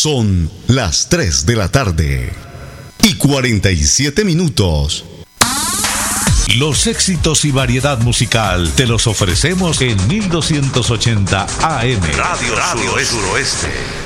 Son las 3 de la tarde y 47 minutos. Los éxitos y variedad musical te los ofrecemos en 1280 AM. Radio Suroeste.